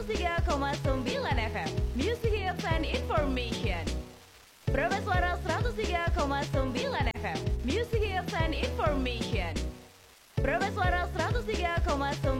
103,9 FM Music Hits and Information. Prabas Suara 103,9 FM Music Hits and Information. Prabas Suara 103,9